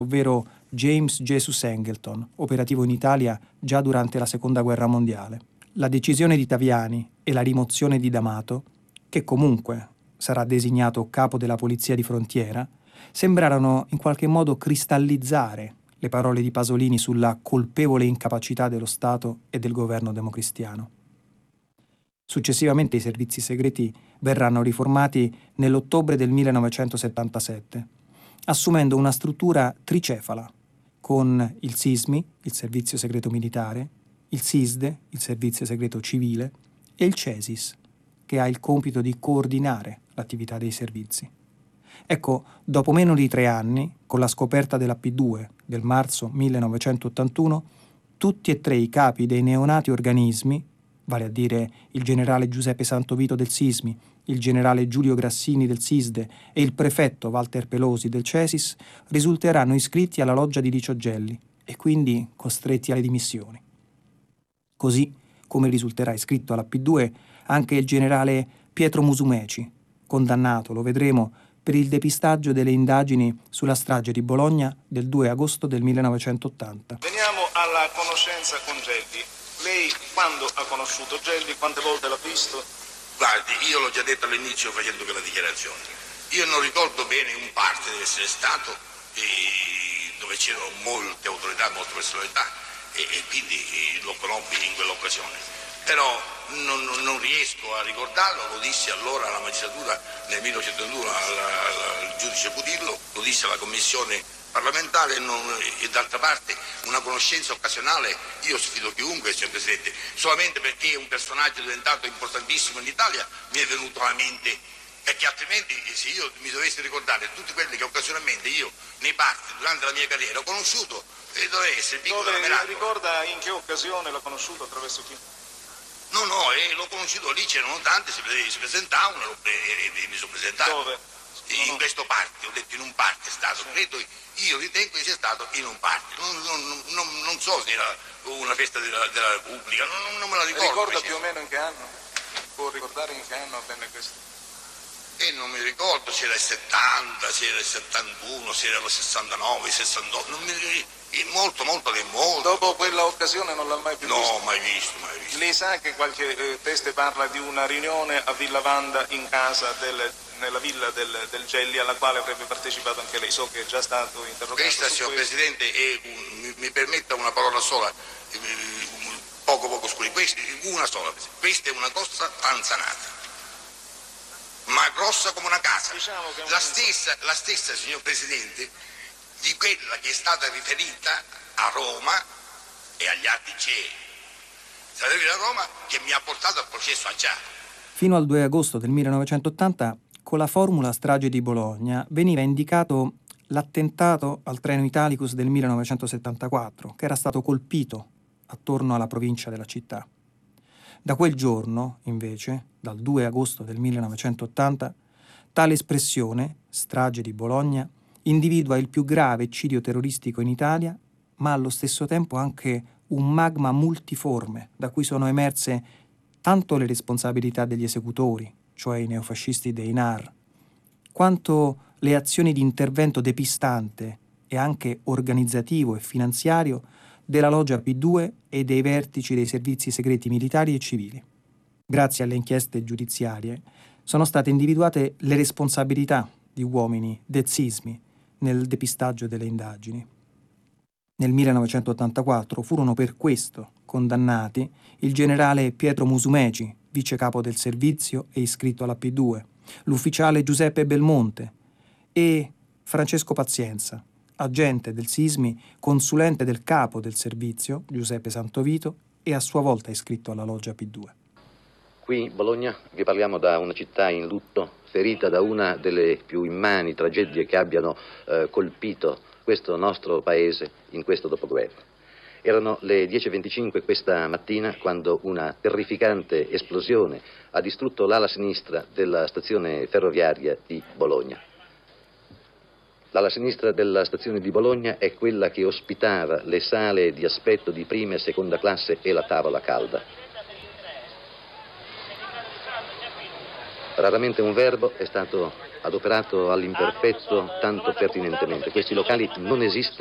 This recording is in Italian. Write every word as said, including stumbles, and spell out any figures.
ovvero James Jesus Angleton, operativo in Italia già durante la Seconda Guerra Mondiale. La decisione di Taviani e la rimozione di D'Amato, che comunque sarà designato capo della Polizia di Frontiera, sembrarono in qualche modo cristallizzare le parole di Pasolini sulla colpevole incapacità dello Stato e del governo democristiano. Successivamente i servizi segreti verranno riformati nell'ottobre del millenovecentosettantasette, assumendo una struttura tricefala, con il SISMI, il Servizio Segreto Militare, il SISDE, il Servizio Segreto Civile, e il CESIS, che ha il compito di coordinare l'attività dei servizi. Ecco, dopo meno di tre anni, con la scoperta della P due del marzo millenovecentottantuno, tutti e tre i capi dei neonati organismi, vale a dire il generale Giuseppe Santovito del SISMI, il generale Giulio Grassini del SISDE e il prefetto Walter Pelosi del CESIS, risulteranno iscritti alla loggia di Diciogelli e quindi costretti alle dimissioni. Così come risulterà iscritto alla P due anche il generale Pietro Musumeci, condannato, lo vedremo, per il depistaggio delle indagini sulla strage di Bologna del due agosto del millenovecentottanta. Veniamo alla conoscenza con Gelli. Lei quando ha conosciuto Gelli, quante volte l'ha visto? Guardi, io l'ho già detto all'inizio facendo quella dichiarazione. Io non ricordo bene un parte deve essere stato e dove c'erano molte autorità, molte personalità e, e quindi lo conobbi in quell'occasione. Però non, non riesco a ricordarlo, lo dissi allora alla magistratura nel millenovecentottantadue al, al giudice Putillo, lo dissi alla commissione parlamentare non, e d'altra parte una conoscenza occasionale, io sfido chiunque, signor Presidente, solamente perché un personaggio diventato importantissimo in Italia mi è venuto alla mente, perché altrimenti se io mi dovessi ricordare tutti quelli che occasionalmente io nei parti durante la mia carriera ho conosciuto, eh, dovrei essere piccolo. Dove ricorda in che occasione l'ha conosciuto, attraverso chi? No, no, eh, l'ho conosciuto lì, c'erano tanti, si, si presentavano e, e, e mi sono presentato. Dove? In no, no. questo party, ho detto in un party è stato, sì. Credo, io ritengo che sia stato in un party, non, non, non, non so se era una festa della, della Repubblica, non, non me la ricordo. Ricorda più o meno in che anno? Può ricordare in che anno avvenne questo? E non mi ricordo se era il settanta, se era il settantuno, se era il sessantanove, il sessantotto, non mi ricordo. Molto, molto che molto. Dopo quella occasione non l'ha mai più no, visto? No, mai visto, mai visto. Lei sa che qualche eh, teste parla di una riunione a Villa Vanda in casa del, nella villa del, del Gelli alla quale avrebbe partecipato anche lei, so che è già stato interrogato. Questa, signor questo. Presidente, è un, mi, mi permetta una parola sola, poco poco scuri, questa, una sola, questa è una cosa panzanata, ma grossa come una casa. Diciamo che la, stessa, la stessa, signor Presidente, di quella che è stata riferita a Roma e agli atti C E I, a Roma, che mi ha portato al processo a Già. Fino al due agosto del millenovecentottanta, con la formula strage di Bologna, veniva indicato l'attentato al treno Italicus del millenovecentosettantaquattro, che era stato colpito attorno alla provincia della città. Da quel giorno, invece, dal due agosto del millenovecentottanta, tale espressione, strage di Bologna, individua il più grave eccidio terroristico in Italia, ma allo stesso tempo anche un magma multiforme da cui sono emerse tanto le responsabilità degli esecutori, cioè i neofascisti dei N A R, quanto le azioni di intervento depistante e anche organizzativo e finanziario della loggia P due e dei vertici dei servizi segreti militari e civili. Grazie alle inchieste giudiziarie sono state individuate le responsabilità di uomini del SISMI nel depistaggio delle indagini. Nel millenovecentottantaquattro furono per questo condannati il generale Pietro Musumeci, vice capo del servizio e iscritto alla P due, l'ufficiale Giuseppe Belmonte e Francesco Pazienza, agente del SISMI, consulente del capo del servizio, Giuseppe Santovito, e a sua volta iscritto alla loggia P due. Qui, Bologna, vi parliamo da una città in lutto, ferita da una delle più immani tragedie che abbiano eh, colpito questo nostro paese in questo dopoguerra. Erano le dieci e venticinque questa mattina quando una terrificante esplosione ha distrutto l'ala sinistra della stazione ferroviaria di Bologna. L'ala sinistra della stazione di Bologna è quella che ospitava le sale di aspetto di prima e seconda classe e la tavola calda. Raramente un verbo è stato adoperato all'imperfetto tanto pertinentemente. Questi locali non esistono.